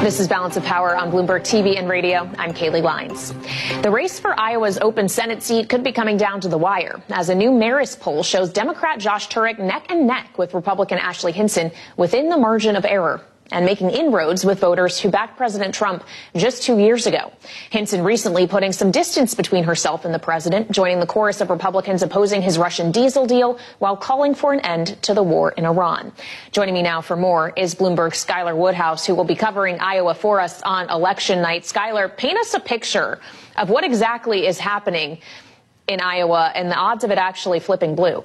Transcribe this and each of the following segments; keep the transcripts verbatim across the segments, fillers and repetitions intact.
This is Balance of Power on Bloomberg T V and radio. I'm Kaylee Lines. The race for Iowa's open Senate seat could be coming down to the wire as a new Marist poll shows Democrat Josh Turek neck and neck with Republican Ashley Hinson within the margin of error and making inroads with voters who backed President Trump just two years ago. Hinson recently putting some distance between herself and the president, joining the chorus of Republicans opposing his Russian diesel deal while calling for an end to the war in Iran. Joining me now for more is Bloomberg's Skylar Woodhouse, who will be covering Iowa for us on election night. Skylar, paint us a picture of what exactly is happening in Iowa and the odds of it actually flipping blue.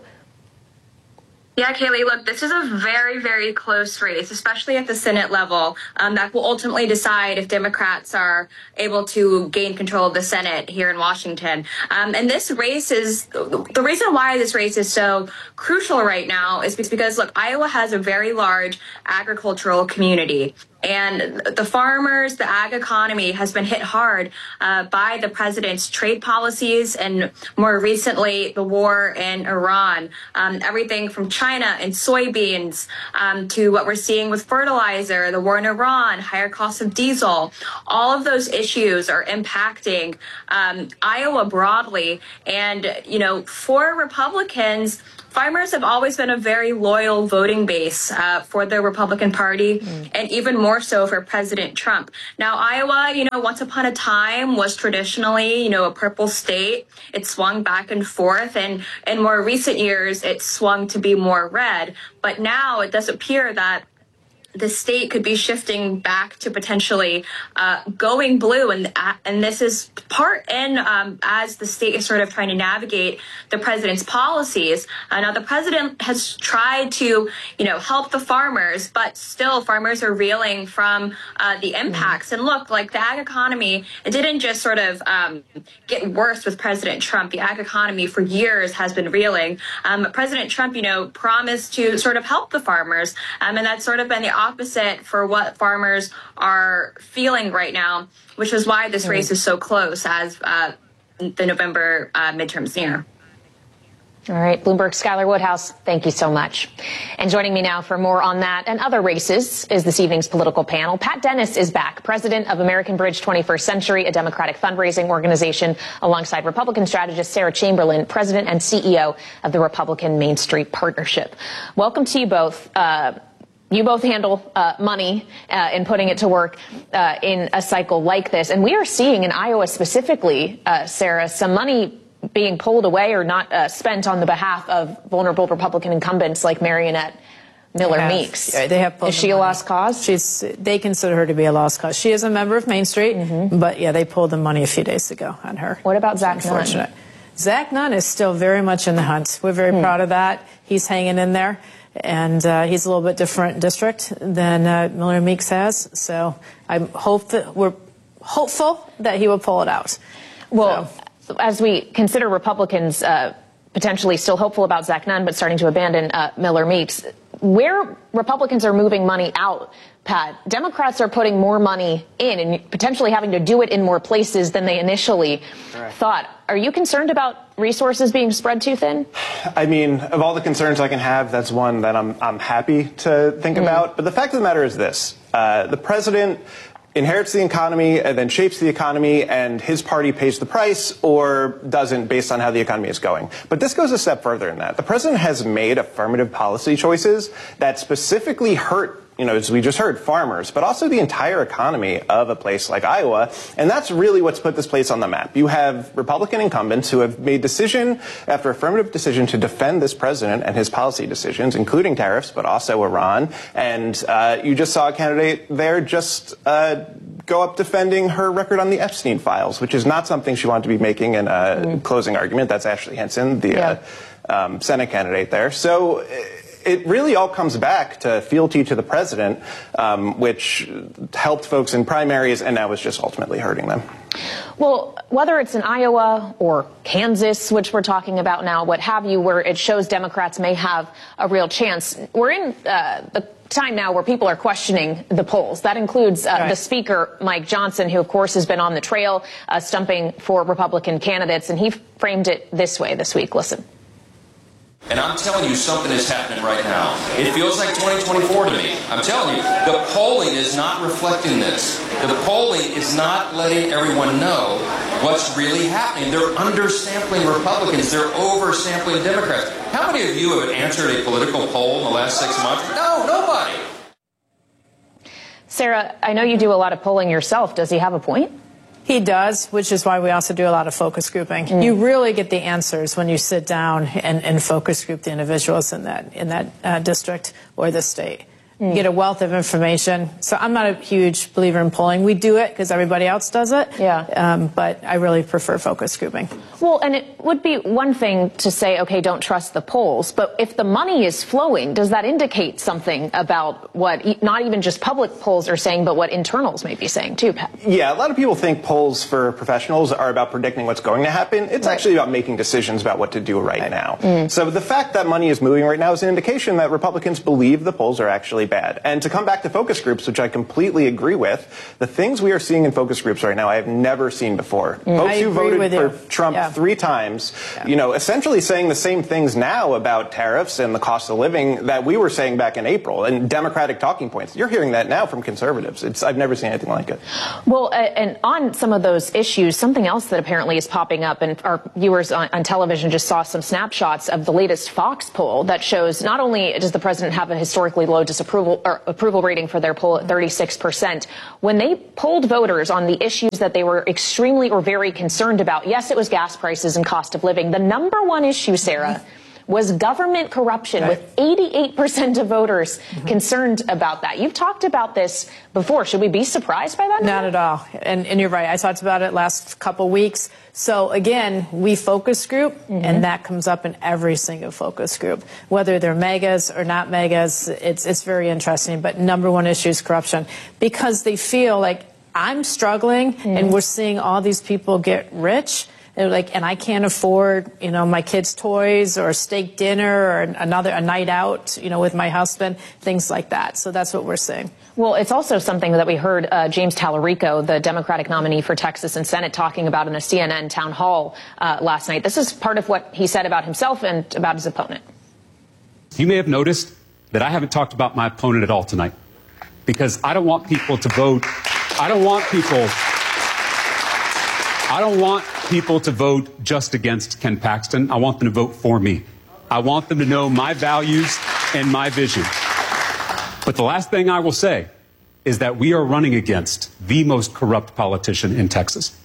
Yeah, Kaylee, look, this is a very, very close race, especially at the Senate level, um, that will ultimately decide if Democrats are able to gain control of the Senate here in Washington. Um, and this race is, the reason why this race is so crucial right now is because, look, Iowa has a very large agricultural community. And the farmers, the ag economy has been hit hard uh, by the president's trade policies and more recently the war in Iran. Um, everything from China and soybeans um, to what we're seeing with fertilizer, the war in Iran, higher costs of diesel. All of those issues are impacting um, Iowa broadly. And, you know, for Republicans, farmers have always been a very loyal voting base uh, for the Republican Party, mm. and even more so for President Trump. Now, Iowa, you know, once upon a time was traditionally, you know, a purple state. It swung back and forth, and in more recent years, it swung to be more red. But now it does appear that the state could be shifting back to potentially uh, going blue. And uh, and this is part in um, as the state is sort of trying to navigate the president's policies. Uh, now, the president has tried to, you know, help the farmers, but still farmers are reeling from uh, the impacts. Mm-hmm. And look, like the ag economy, it didn't just sort of um, get worse with President Trump. The ag economy for years has been reeling. Um, President Trump, you know, promised to sort of help the farmers. Um, and that's sort of been the opposite for what farmers are feeling right now, which is why this race is so close as uh, the November uh, midterms near. All right, Bloomberg's Skylar Woodhouse, thank you so much. And joining me now for more on that and other races is this evening's political panel. Pat Dennis is back, president of American Bridge twenty-first Century, a Democratic fundraising organization, alongside Republican strategist Sarah Chamberlain, president and C E O of the Republican Main Street Partnership. Welcome to you both. Uh, You both handle uh, money uh, and putting it to work uh, in a cycle like this. And we are seeing in Iowa specifically, uh, Sarah, some money being pulled away or not uh, spent on the behalf of vulnerable Republican incumbents like Marionette Miller have, Meeks. Yeah, they have is she a lost cause? She's, they consider her to be a lost cause. She is a member of Main Street, mm-hmm. but yeah, they pulled the money a few days ago on her. What about Zach Nunn? Zach Nunn is still very much in the hunt. We're very hmm. proud of that. He's hanging in there. And uh, he's a little bit different district than uh, Miller Meeks has. So I hope that we're hopeful that he will pull it out. Well, so. as we consider Republicans uh, potentially still hopeful about Zach Nunn, but starting to abandon uh, Miller Meeks, where Republicans are moving money out, Pat, Democrats are putting more money in and potentially having to do it in more places than they initially right. thought. Are you concerned about resources being spread too thin? I mean, of all the concerns I can have, that's one that I'm, I'm happy to think mm. about. But the fact of the matter is this. Uh, the president inherits the economy and then shapes the economy, and his party pays the price or doesn't based on how the economy is going. But this goes a step further than that. The president has made affirmative policy choices that specifically hurt, you know, as we just heard, farmers, but also the entire economy of a place like Iowa. And that's really what's put this place on the map. You have Republican incumbents who have made decision after affirmative decision to defend this president and his policy decisions, including tariffs, but also Iran. And uh, you just saw a candidate there just uh, go up defending her record on the Epstein files, which is not something she wanted to be making in a mm. closing argument. That's Ashley Hinson, the yeah. uh, um, Senate candidate there. So it really all comes back to fealty to the president, um, which helped folks in primaries and now is just ultimately hurting them. Well, whether it's in Iowa or Kansas, which we're talking about now, what have you, where it shows Democrats may have a real chance, we're in uh, the time now where people are questioning the polls. That includes uh, right. the speaker, Mike Johnson, who, of course, has been on the trail uh, stumping for Republican candidates. And he framed it this way this week. Listen. And I'm telling you, something is happening right now. It feels like twenty twenty-four to me. I'm telling you, the polling is not reflecting this. The polling is not letting everyone know what's really happening. They're undersampling Republicans. They're oversampling Democrats. How many of you have answered a political poll in the last six months? No, nobody. Sarah, I know you do a lot of polling yourself. Does he have a point? He does, which is why we also do a lot of focus grouping. Mm. You really get the answers when you sit down and, and focus group the individuals in that in that uh, district or the state. Mm. You get a wealth of information. So I'm not a huge believer in polling. We do it because everybody else does it. Yeah. Um, but I really prefer focus grouping. Well, and it would be one thing to say, okay, don't trust the polls. But if the money is flowing, does that indicate something about what not even just public polls are saying, but what internals may be saying, too, Pat? Yeah, a lot of people think polls for professionals are about predicting what's going to happen. It's right. actually about making decisions about what to do right now. Mm. So the fact that money is moving right now is an indication that Republicans believe the polls are actually bad. And to come back to focus groups, which I completely agree with, the things we are seeing in focus groups right now I have never seen before. Mm. Folks I who voted for you. Trump yeah. three times, yeah. you know, essentially saying the same things now about tariffs and the cost of living that we were saying back in April, and Democratic talking points. You're hearing that now from conservatives. It's I've never seen anything like it. Well, uh, and on some of those issues, something else that apparently is popping up, and our viewers on, on television just saw some snapshots of the latest Fox poll that shows not only does the president have a historically low disapproval or approval rating for their poll at thirty-six percent, when they polled voters on the issues that they were extremely or very concerned about, yes, it was gas prices and cost of living. The number one issue, Sarah, was government corruption, right. with eighty-eight percent of voters mm-hmm. concerned about that. You've talked about this before. Should we be surprised by that? Not number? At all. And, and you're right. I talked about it last couple weeks. So, again, we focus group, mm-hmm. and that comes up in every single focus group. Whether they're megas or not megas, it's, it's very interesting. But number one issue is corruption, because they feel like I'm struggling, mm-hmm. and we're seeing all these people get rich. And like, and I can't afford, you know, my kids' toys or steak dinner or another a night out, you know, with my husband, things like that. So that's what we're seeing. Well, it's also something that we heard uh, James Tallarico, the Democratic nominee for Texas and Senate, talking about in a C N N town hall uh, last night. This is part of what he said about himself and about his opponent. You may have noticed that I haven't talked about my opponent at all tonight, because I don't want people to vote. I don't want people. I don't want people to vote just against Ken Paxton. I want them to vote for me. I want them to know my values and my vision. But the last thing I will say is that we are running against the most corrupt politician in Texas.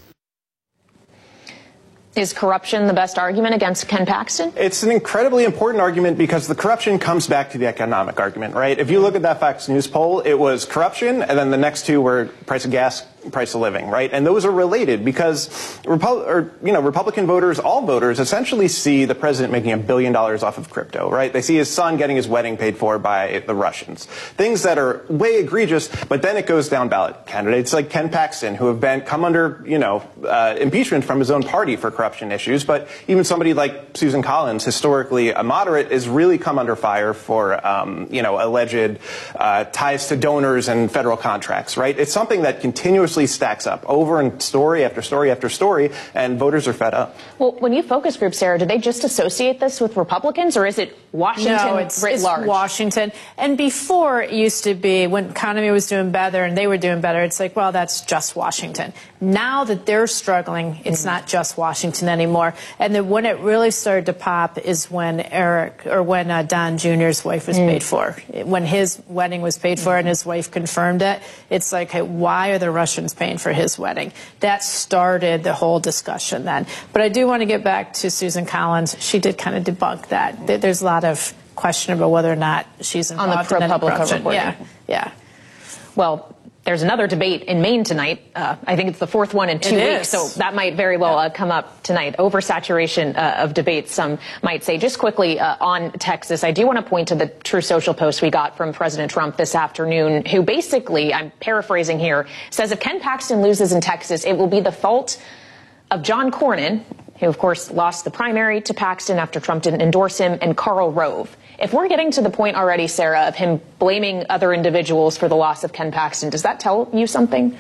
Is corruption the best argument against Ken Paxton? It's an incredibly important argument because the corruption comes back to the economic argument, right? If you look at that Fox News poll, it was corruption, and then the next two were price of gas, price of living, right? And those are related because, Repu- or, you know, Republican voters, all voters, essentially see the president making a billion dollars off of crypto, right? They see his son getting his wedding paid for by the Russians. Things that are way egregious, but then it goes down ballot. Candidates like Ken Paxton, who have been come under, you know, uh, impeachment from his own party for corruption issues, but even somebody like Susan Collins, historically a moderate, has really come under fire for, um, you know, alleged uh, ties to donors and federal contracts, right? It's something that continuously stacks up over and story after story after story, and voters are fed up. Well, when you focus group, Sarah, do they just associate this with Republicans, or is it Washington no, it's, writ it's large? Washington. And before it used to be, when economy was doing better and they were doing better, it's like, well, that's just Washington. Now that they're struggling, it's mm. not just Washington anymore. And then when it really started to pop is when Eric, or when uh, Don Junior's wife was mm. paid for. When his wedding was paid for and his wife confirmed it, it's like, hey, why are the Russians paying for his wedding? That started the whole discussion then. But I do want to get back to Susan Collins. She did kind of debunk that. There's a lot of question about whether or not she's involved on the in any ProPublica corruption. reporting. Yeah, yeah. Well, there's another debate in Maine tonight. Uh, I think it's the fourth one in two it weeks, is. so that might very well uh, come up tonight. Oversaturation uh, of debates, some might say. Just quickly uh, on Texas, I do want to point to the True Social post we got from President Trump this afternoon, who basically, I'm paraphrasing here, says if Ken Paxton loses in Texas, it will be the fault of John Cornyn, who, of course, lost the primary to Paxton after Trump didn't endorse him, and Karl Rove. If we're getting to the point already, Sarah, of him blaming other individuals for the loss of Ken Paxton, does that tell you something?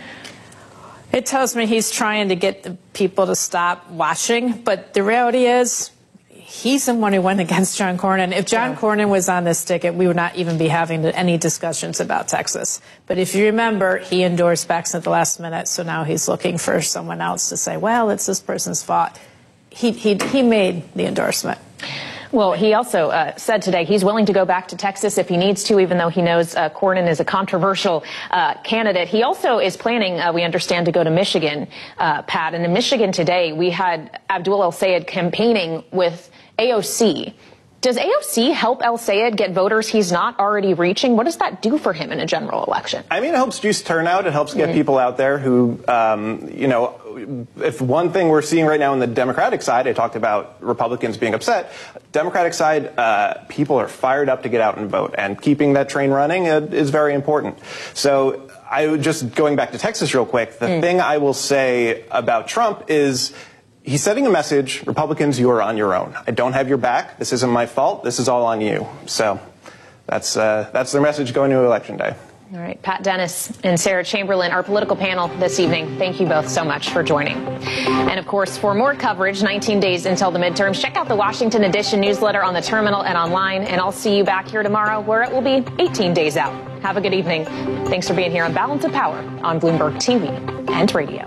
It tells me he's trying to get the people to stop watching. But the reality is he's the one who went against John Cornyn. If John yeah. Cornyn was on this ticket, we would not even be having any discussions about Texas. But if you remember, he endorsed Bex at the last minute, so now he's looking for someone else to say, well, it's this person's fault. He, he, he made the endorsement. Well, he also uh, said today he's willing to go back to Texas if he needs to, even though he knows uh, Cornyn is a controversial uh, candidate. He also is planning, uh, we understand, to go to Michigan, uh, Pat. And in Michigan today, we had Abdul El-Sayed campaigning with A O C. Does A O C help El-Sayed get voters he's not already reaching? What does that do for him in a general election? I mean, it helps juice turnout. It helps get mm-hmm. people out there who, um, you know, if one thing we're seeing right now on the Democratic side, I talked about Republicans being upset. Democratic side, uh, people are fired up to get out and vote, and keeping that train running uh, is very important. So I would just going back to Texas real quick. The mm. thing I will say about Trump is he's sending a message. Republicans, you are on your own. I don't have your back. This isn't my fault. This is all on you. So that's uh, that's their message going to Election Day. All right, Pat Dennis and Sarah Chamberlain, our political panel this evening. Thank you both so much for joining. And of course, for more coverage, nineteen days until the midterms, check out the Washington Edition newsletter on the terminal and online. And I'll see you back here tomorrow, where it will be eighteen days out. Have a good evening. Thanks for being here on Balance of Power on Bloomberg T V and radio.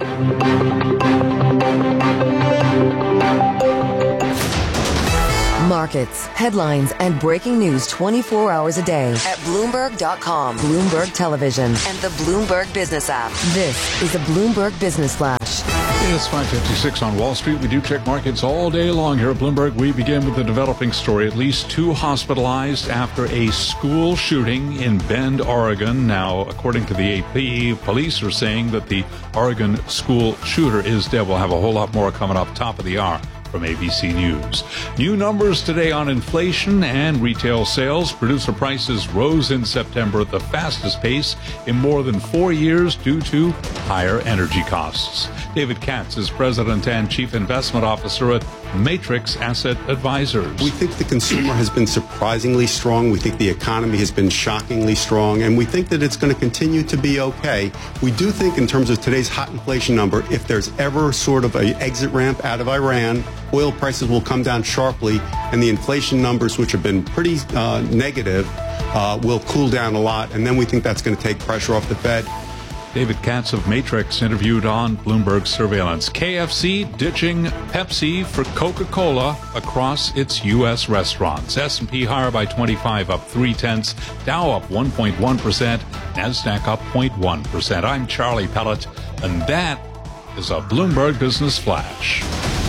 Markets, headlines, and breaking news twenty-four hours a day at Bloomberg dot com, Bloomberg Television, and the Bloomberg Business app. This is a Bloomberg Business Flash. It's five fifty-six on Wall Street. We do check markets all day long here at Bloomberg. We begin with the developing story. At least two hospitalized after a school shooting in Bend, Oregon. Now, according to the A P, police are saying that the Oregon school shooter is dead. We'll have a whole lot more coming up top of the hour from A B C News. New numbers today on inflation and retail sales. Producer prices rose in September at the fastest pace in more than four years due to higher energy costs. David Katz is President and Chief Investment Officer at Matrix Asset Advisors. We think the consumer has been surprisingly strong. We think the economy has been shockingly strong, and we think that it's going to continue to be okay. We do think in terms of today's hot inflation number, if there's ever sort of an exit ramp out of Iran, oil prices will come down sharply, and the inflation numbers, which have been pretty uh, negative, uh, will cool down a lot, and then we think that's going to take pressure off the Fed. David Katz of Matrix interviewed on Bloomberg Surveillance. K F C ditching Pepsi for Coca-Cola across its U S restaurants. S and P higher by twenty-five, up three-tenths. Dow up one point one percent. NASDAQ up zero point one percent. I'm Charlie Pellet, and that is a Bloomberg Business Flash.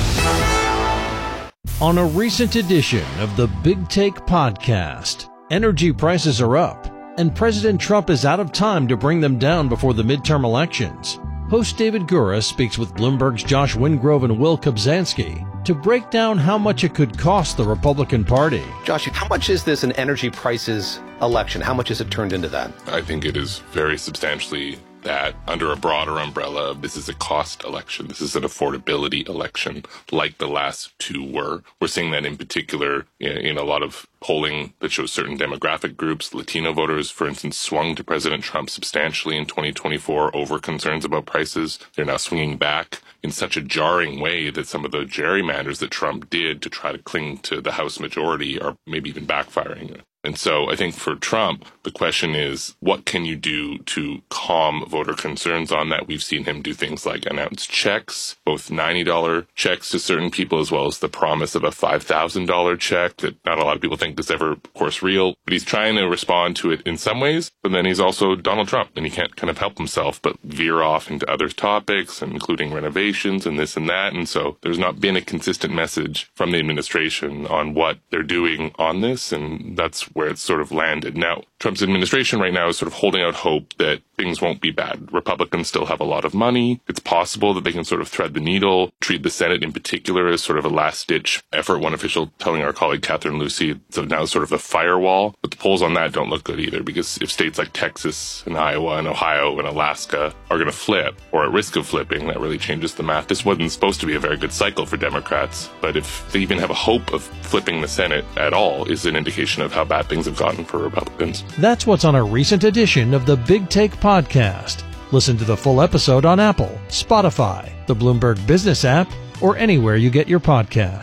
On a recent edition of the Big Take podcast, energy prices are up, and President Trump is out of time to bring them down before the midterm elections. Host David Gura speaks with Bloomberg's Josh Wingrove and Will Kobzanski to break down how much it could cost the Republican Party. Josh, how much is this an energy prices election? How much has it turned into that? I think it is very substantially that under a broader umbrella of this is a cost election. This is an affordability election like the last two were. We're seeing that in particular in, in a lot of polling that shows certain demographic groups. Latino voters, for instance, swung to President Trump substantially in twenty twenty-four over concerns about prices. They're now swinging back in such a jarring way that some of the gerrymanders that Trump did to try to cling to the House majority are maybe even backfiring. And so I think for Trump, the question is, what can you do to calm voter concerns on that? We've seen him do things like announce checks, both ninety dollars checks to certain people, as well as the promise of a five thousand dollars check that not a lot of people think is ever, of course, real. But he's trying to respond to it in some ways. But then he's also Donald Trump, and he can't kind of help himself but veer off into other topics, including renovations and this and that. And so there's not been a consistent message from the administration on what they're doing on this, and that's where it's sort of landed. Now, Trump's administration right now is sort of holding out hope that things won't be bad. Republicans still have a lot of money. It's possible that they can sort of thread the needle, treat the Senate in particular as sort of a last-ditch effort. One official telling our colleague Catherine Lucy it's now sort of a firewall. But the polls on that don't look good either, because if states like Texas and Iowa and Ohio and Alaska are going to flip, or at risk of flipping, that really changes the math. This wasn't supposed to be a very good cycle for Democrats, but if they even have a hope of flipping the Senate at all is an indication of how bad things have gotten for Republicans. That's what's on a recent edition of the Big Take podcast. Listen to the full episode on Apple, Spotify, the Bloomberg Business app, or anywhere you get your podcasts.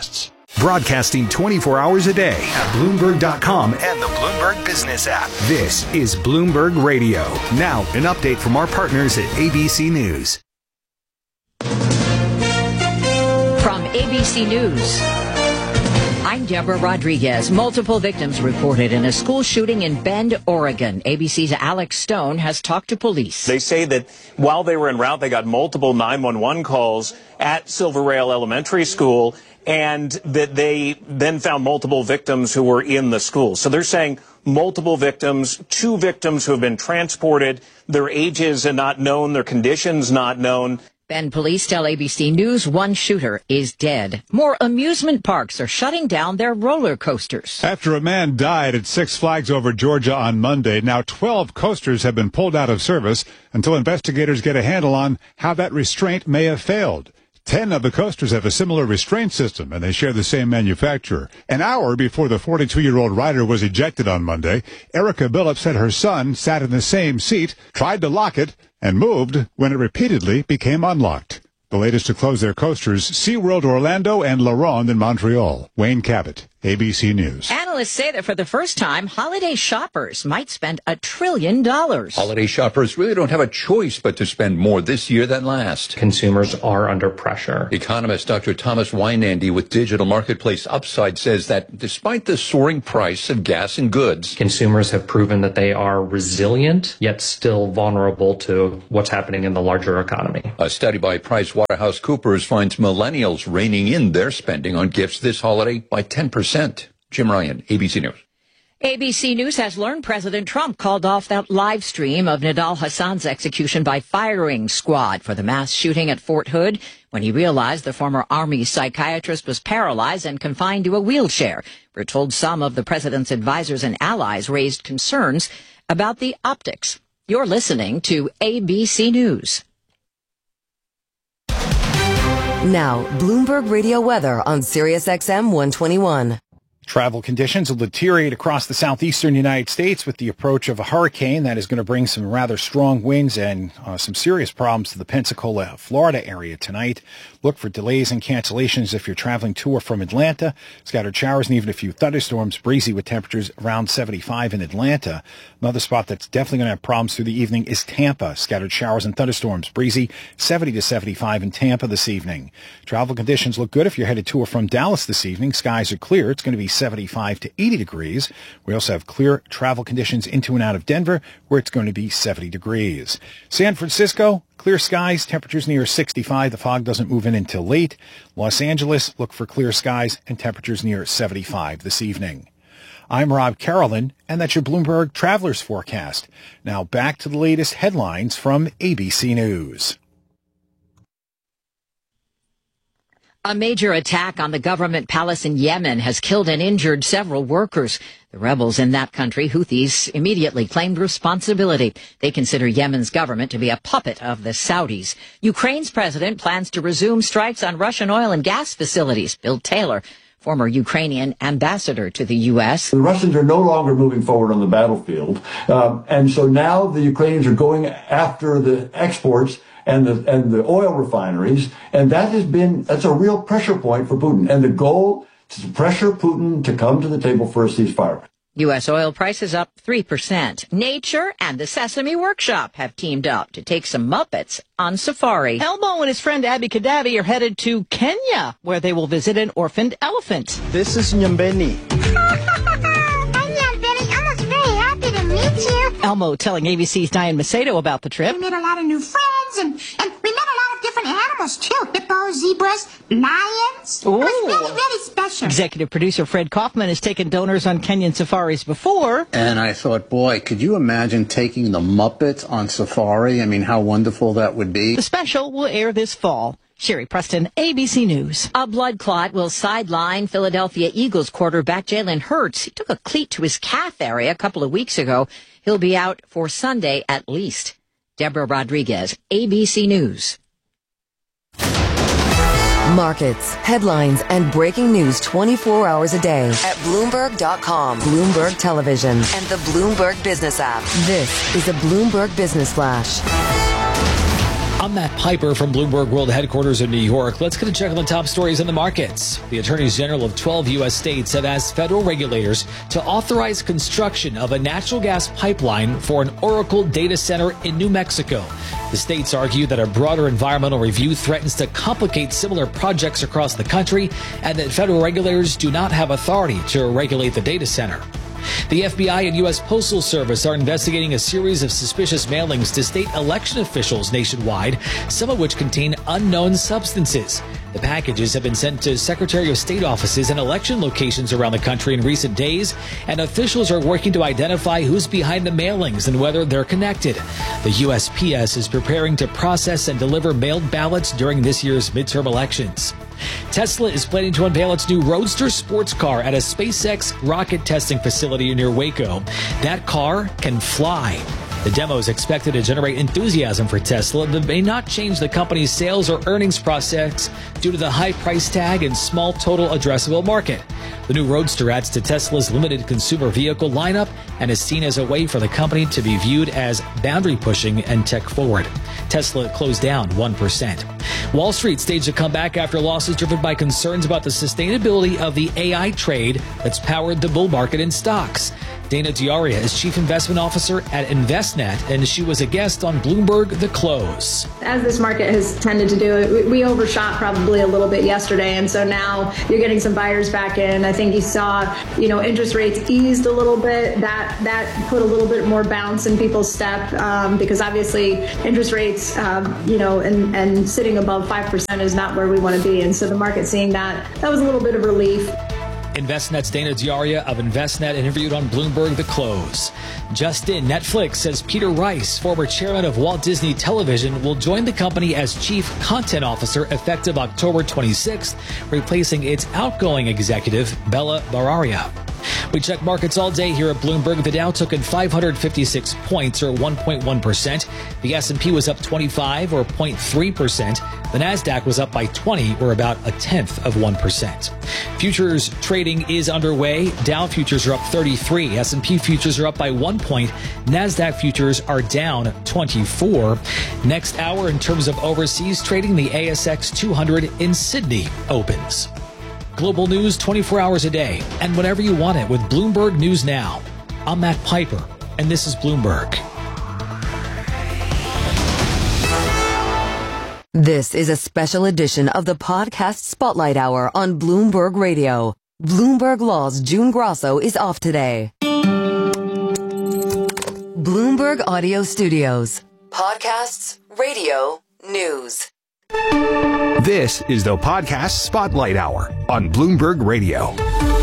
Broadcasting twenty-four hours a day at Bloomberg dot com and the Bloomberg Business app. This is Bloomberg Radio. Now, an update from our partners at A B C News. From A B C News, I'm Deborah Rodriguez. Multiple victims reported in a school shooting in Bend, Oregon. A B C's Alex Stone has talked to police. They say that while they were en route, they got multiple nine one one calls at Silver Rail Elementary School, and that they then found multiple victims who were in the school. So they're saying multiple victims, two victims who have been transported, their ages are not known, their conditions not known. Bend police tell A B C News one shooter is dead. More amusement parks are shutting down their roller coasters. After a man died at Six Flags Over Georgia on Monday, now twelve coasters have been pulled out of service until investigators get a handle on how that restraint may have failed. Ten of the coasters have a similar restraint system, and they share the same manufacturer. An hour before the forty-two-year-old rider was ejected on Monday, Erica Billups said her son sat in the same seat, tried to lock it, and moved when it repeatedly became unlocked. The latest to close their coasters, SeaWorld Orlando and La Ronde in Montreal. Wayne Cabot, A B C News. Analysts say that for the first time, holiday shoppers might spend a trillion dollars. Holiday shoppers really don't have a choice but to spend more this year than last. Consumers are under pressure. Economist Doctor Thomas Weinandy with Digital Marketplace Upside says that despite the soaring price of gas and goods, consumers have proven that they are resilient, yet still vulnerable to what's happening in the larger economy. A study by PricewaterhouseCoopers finds millennials reining in their spending on gifts this holiday by ten percent. Jim Ryan, A B C News. A B C News has learned President Trump called off that live stream of Nidal Hassan's execution by firing squad for the mass shooting at Fort Hood when he realized the former Army psychiatrist was paralyzed and confined to a wheelchair. We're told some of the president's advisors and allies raised concerns about the optics. You're listening to A B C News. Now, Bloomberg Radio weather on Sirius X M one twenty-one. Travel conditions will deteriorate across the southeastern United States with the approach of a hurricane that is going to bring some rather strong winds and uh, some serious problems to the Pensacola, Florida area tonight. Look for delays and cancellations if you're traveling to or from Atlanta. Scattered showers and even a few thunderstorms, breezy with temperatures around seventy-five in Atlanta. Another spot that's definitely going to have problems through the evening is Tampa. Scattered showers and thunderstorms, breezy, seventy to seventy-five in Tampa this evening. Travel conditions look good if you're headed to or from Dallas this evening. Skies are clear. It's going to be seventy-five to eighty degrees. We also have clear travel conditions into and out of Denver, where it's going to be seventy degrees. San Francisco, clear skies, temperatures near sixty-five. The fog doesn't move in until late. Los Angeles, look for clear skies and temperatures near seventy-five this evening. I'm Rob Carolyn, and that's your Bloomberg Travelers Forecast. Now back to the latest headlines from A B C News. A major attack on the government palace in Yemen has killed and injured several workers. The rebels in that country, Houthis, immediately claimed responsibility. They consider Yemen's government to be a puppet of the Saudis. Ukraine's president plans to resume strikes on Russian oil and gas facilities. Bill Taylor, former Ukrainian ambassador to the U S. The Russians are no longer moving forward on the battlefield. Um, and so now the Ukrainians are going after the exports and the and the oil refineries, and that has been that's a real pressure point for Putin. And the goal is to pressure Putin to come to the table for a ceasefire. U S oil prices up three percent. Nature and the Sesame Workshop have teamed up to take some Muppets on safari. Elmo and his friend Abby Kadavi are headed to Kenya, where they will visit an orphaned elephant. This is Nyambeni. Elmo telling A B C's Diane Macedo about the trip. We made a lot of new friends, and, and we met a lot of different animals, too. Hippos, zebras, lions. Ooh. It was really, really special. Executive producer Fred Kaufman has taken donors on Kenyan safaris before. And I thought, boy, could you imagine taking the Muppets on safari? I mean, how wonderful that would be. The special will air this fall. Sherry Preston, A B C News. A blood clot will sideline Philadelphia Eagles quarterback Jalen Hurts. He took a cleat to his calf area a couple of weeks ago. He'll be out for Sunday at least. Deborah Rodriguez, A B C News. Markets, headlines, and breaking news twenty-four hours a day at Bloomberg dot com, Bloomberg Television, and the Bloomberg Business app. This is a Bloomberg Business Flash. I'm Matt Piper from Bloomberg World Headquarters in New York. Let's get a check on the top stories in the markets. The attorneys general of twelve U S states have asked federal regulators to authorize construction of a natural gas pipeline for an Oracle data center in New Mexico. The states argue that a broader environmental review threatens to complicate similar projects across the country and that federal regulators do not have authority to regulate the data center. The F B I and U S Postal Service are investigating a series of suspicious mailings to state election officials nationwide, some of which contain unknown substances. The packages have been sent to Secretary of State offices and election locations around the country in recent days, and officials are working to identify who's behind the mailings and whether they're connected. The U S P S is preparing to process and deliver mailed ballots during this year's midterm elections. Tesla is planning to unveil its new Roadster sports car at a SpaceX rocket testing facility near Waco. That car can fly. The demo is expected to generate enthusiasm for Tesla, but may not change the company's sales or earnings prospects due to the high price tag and small total addressable market. The new Roadster adds to Tesla's limited consumer vehicle lineup and is seen as a way for the company to be viewed as boundary pushing and tech forward. Tesla closed down one percent. Wall Street staged a comeback after losses driven by concerns about the sustainability of the A I trade that's powered the bull market in stocks. Dana Diaria is Chief Investment Officer at Envestnet, and she was a guest on Bloomberg The Close. As this market has tended to do, we overshot probably a little bit yesterday, and so now you're getting some buyers back in. I think you saw, you know, interest rates eased a little bit. That that put a little bit more bounce in people's step um, because obviously interest rates, um, you know, and, and sitting above five percent is not where we want to be. And so the market seeing that, that was a little bit of relief. Envestnet's Dana Diaria of Envestnet interviewed on Bloomberg The Close. Just in, Netflix says Peter Rice, former chairman of Walt Disney Television, will join the company as chief content officer effective October twenty-sixth, replacing its outgoing executive, Bella Bararia. We check markets all day here at Bloomberg. The Dow took in five hundred fifty-six points, or one point one percent. The S and P was up twenty-five, or zero point three percent. The Nasdaq was up by twenty, or about a tenth of one percent. Futures trading is underway. Dow futures are up thirty-three. S and P futures are up by one point. Nasdaq futures are down twenty-four. Next hour, in terms of overseas trading, the A S X two hundred in Sydney opens. Global news twenty-four hours a day, and whenever you want it with Bloomberg News Now. I'm Matt Piper, and this is Bloomberg. This is a special edition of the podcast Spotlight Hour on Bloomberg Radio. Bloomberg Law's June Grosso is off today. Bloomberg Audio Studios. Podcasts, radio, news. This is the Podcast Spotlight Hour on Bloomberg Radio.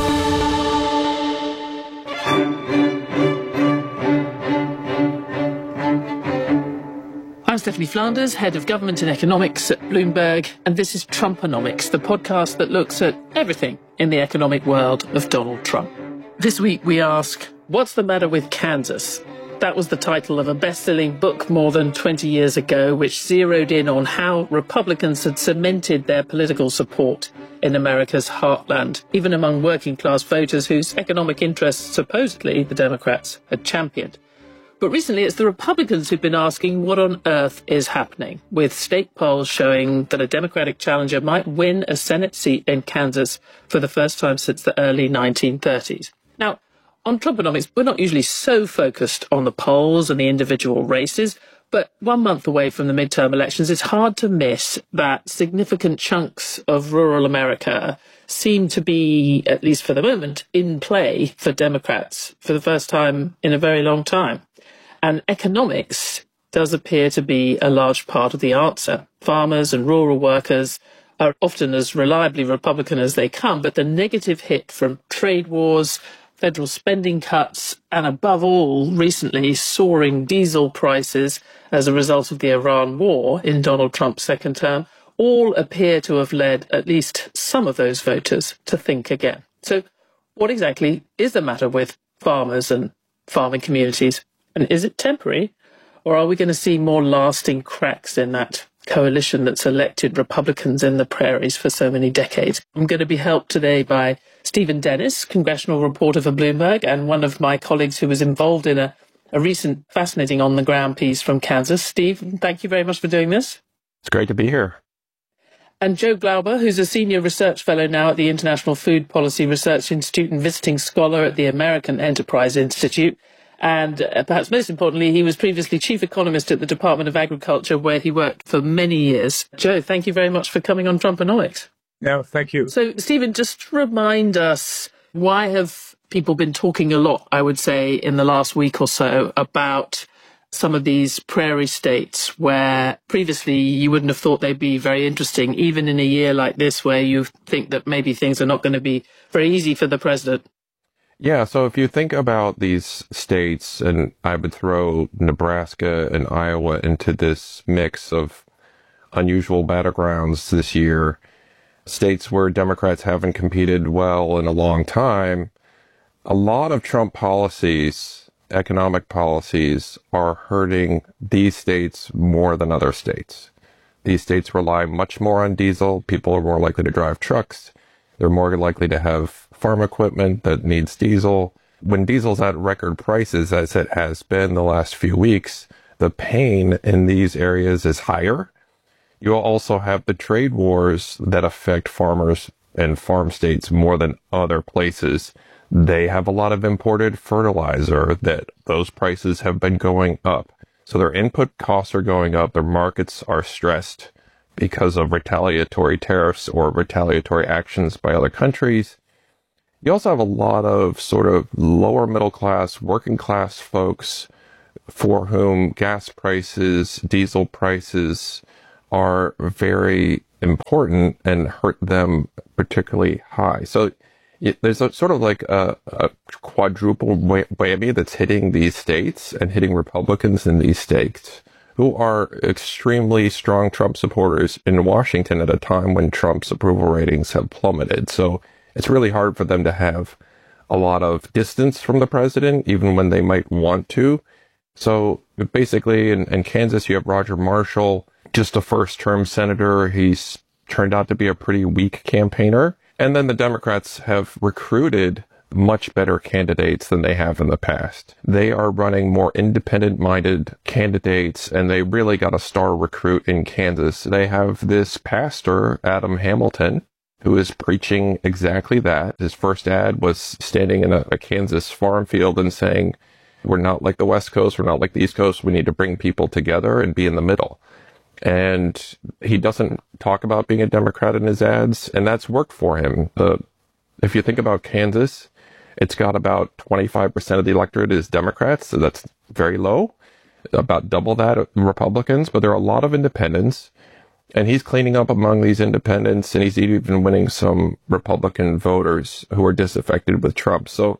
I'm Stephanie Flanders, Head of Government and Economics at Bloomberg, and this is Trumponomics, the podcast that looks at everything in the economic world of Donald Trump. This week we ask, what's the matter with Kansas? That was the title of a best-selling book more than twenty years ago, which zeroed in on how Republicans had cemented their political support in America's heartland, even among working-class voters whose economic interests, supposedly, the Democrats had championed. But recently it's the Republicans who've been asking what on earth is happening, with state polls showing that a Democratic challenger might win a Senate seat in Kansas for the first time since the early nineteen thirties. Now, on Trumponomics, we're not usually so focused on the polls and the individual races, but one month away from the midterm elections, it's hard to miss that significant chunks of rural America seem to be, at least for the moment, in play for Democrats for the first time in a very long time. And economics does appear to be a large part of the answer. Farmers and rural workers are often as reliably Republican as they come, but the negative hit from trade wars, federal spending cuts, and above all, recently, soaring diesel prices as a result of the Iran war in Donald Trump's second term, all appear to have led at least some of those voters to think again. So what exactly is the matter with farmers and farming communities? And is it temporary, or are we going to see more lasting cracks in that coalition that's elected Republicans in the prairies for so many decades? I'm going to be helped today by Stephen Dennis, congressional reporter for Bloomberg, and one of my colleagues who was involved in a, a recent fascinating on-the-ground piece from Kansas. Steve, thank you very much for doing this. It's great to be here. And Joe Glauber, who's a senior research fellow now at the International Food Policy Research Institute and visiting scholar at the American Enterprise Institute. And uh, perhaps most importantly, he was previously chief economist at the Department of Agriculture, where he worked for many years. Joe, thank you very much for coming on Trumponomics. No, thank you. So, Stephen, just remind us, why have people been talking a lot, I would say, in the last week or so about some of these prairie states where previously you wouldn't have thought they'd be very interesting, even in a year like this where you think that maybe things are not going to be very easy for the president? Yeah, so if you think about these states, and I would throw Nebraska and Iowa into this mix of unusual battlegrounds this year, states where Democrats haven't competed well in a long time, a lot of Trump policies, economic policies, are hurting these states more than other states. These states rely much more on diesel. People are more likely to drive trucks. They're more likely to have farm equipment that needs diesel. When diesel's at record prices, as it has been the last few weeks, the pain in these areas is higher. You'll also have the trade wars that affect farmers and farm states more than other places. They have a lot of imported fertilizer that those prices have been going up. So their input costs are going up. Their markets are stressed because of retaliatory tariffs or retaliatory actions by other countries. You also have a lot of sort of lower middle class, working class folks for whom gas prices, diesel prices are very important and hurt them particularly high. So there's a sort of like a, a quadruple whammy that's hitting these states and hitting Republicans in these states who are extremely strong Trump supporters in Washington at a time when Trump's approval ratings have plummeted. So it's really hard for them to have a lot of distance from the president, even when they might want to. So basically in, in Kansas, you have Roger Marshall, just a first-term senator. He's turned out to be a pretty weak campaigner. And then the Democrats have recruited much better candidates than they have in the past. They are running more independent-minded candidates, and they really got a star recruit in Kansas. They have this pastor, Adam Hamilton, who is preaching exactly that. His first ad was standing in a, a Kansas farm field and saying, we're not like the West Coast, we're not like the East Coast, we need to bring people together and be in the middle. And he doesn't talk about being a Democrat in his ads, and that's worked for him. The, if you think about Kansas, it's got about twenty-five percent of the electorate is Democrats, so that's very low, about double that Republicans, but there are a lot of independents, and he's cleaning up among these independents, and he's even winning some Republican voters who are disaffected with Trump. So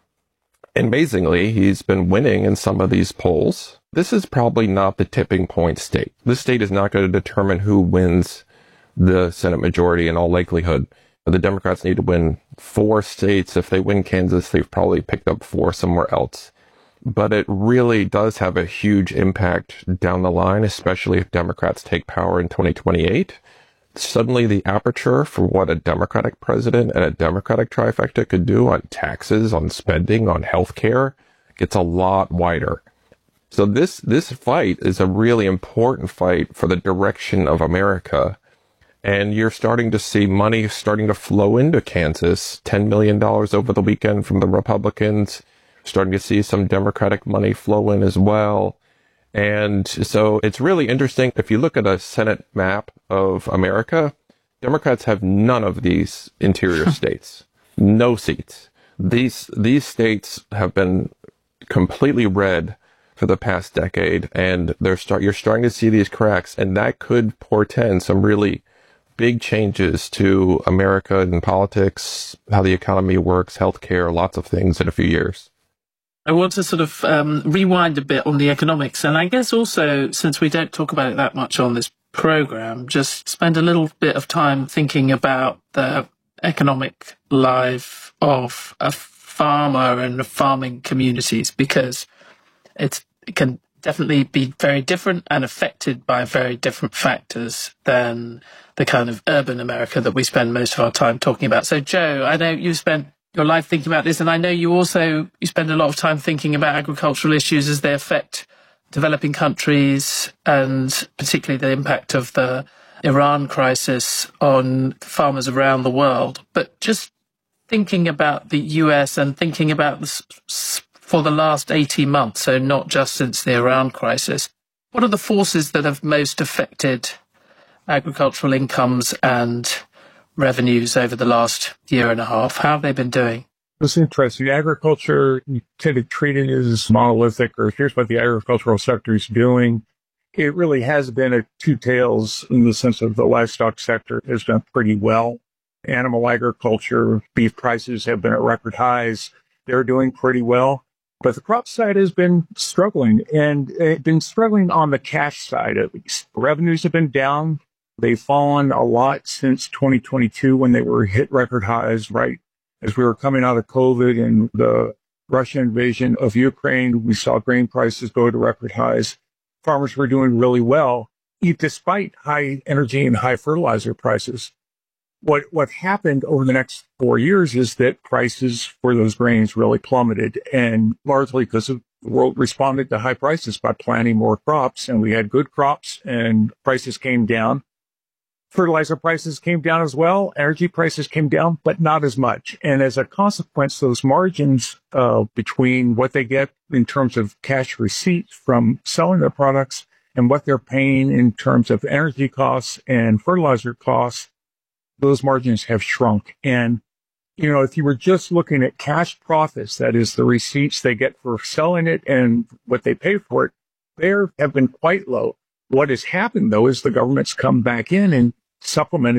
amazingly, he's been winning in some of these polls. This is probably not the tipping point state. This state is not going to determine who wins the Senate majority in all likelihood. The Democrats need to win four states. If they win Kansas, they've probably picked up four somewhere else. But it really does have a huge impact down the line, especially if Democrats take power in twenty twenty-eight. Suddenly the aperture for what a Democratic president and a Democratic trifecta could do on taxes, on spending, on health care gets a lot wider. So this, this fight is a really important fight for the direction of America. And you're starting to see money starting to flow into Kansas, ten million dollars over the weekend from the Republicans, starting to see some Democratic money flow in as well. And so it's really interesting. If you look at a Senate map of America, Democrats have none of these interior states, no seats. These, these states have been completely red for the past decade, and they're start, you're starting to see these cracks, and that could portend some really big changes to America and politics, how the economy works, healthcare, lots of things in a few years. I want to sort of um, rewind a bit on the economics, and I guess also, since we don't talk about it that much on this program, just spend a little bit of time thinking about the economic life of a farmer and farming communities, because it's, it can definitely be very different and affected by very different factors than the kind of urban America that we spend most of our time talking about. So, Joe, I know you've spent your life thinking about this, and I know you also you spend a lot of time thinking about agricultural issues as they affect developing countries and particularly the impact of the Iran crisis on farmers around the world. But just thinking about the U S and thinking about this for the last eighteen months, so not just since the Iran crisis, what are the forces that have most affected agricultural incomes and revenues over the last year and a half? How have they been doing? It's interesting. Agriculture, you tend to treat it as monolithic, or here's what the agricultural sector is doing. It really has been a two tails in the sense of the livestock sector has done pretty well. Animal agriculture, beef prices have been at record highs. They're doing pretty well. But the crop side has been struggling, and it's been struggling on the cash side at least. Revenues have been down. They've fallen a lot since twenty twenty-two when they were hit record highs, right? As we were coming out of COVID and the Russian invasion of Ukraine, we saw grain prices go to record highs. Farmers were doing really well, despite high energy and high fertilizer prices. What what happened over the next four years is that prices for those grains really plummeted, and largely because of the world responded to high prices by planting more crops, and we had good crops, and prices came down. Fertilizer prices came down as well. Energy prices came down, but not as much. And as a consequence, those margins uh, between what they get in terms of cash receipts from selling their products and what they're paying in terms of energy costs and fertilizer costs, those margins have shrunk. And, you know, if you were just looking at cash profits, that is the receipts they get for selling it and what they pay for it, they have been quite low. What has happened, though, is the government's come back in and supplemented